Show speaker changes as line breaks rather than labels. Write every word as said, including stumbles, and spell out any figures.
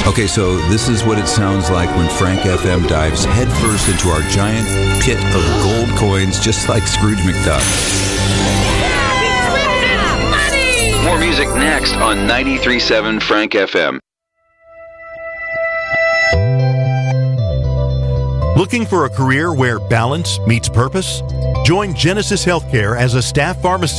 Okay, so this is what it sounds like when Frank F M dives headfirst into our giant pit of gold coins, just like Scrooge McDuck.
More music next on ninety-three point seven Frank F M.
Looking for a career where balance meets purpose? Join Genesis Healthcare as a staff pharmacist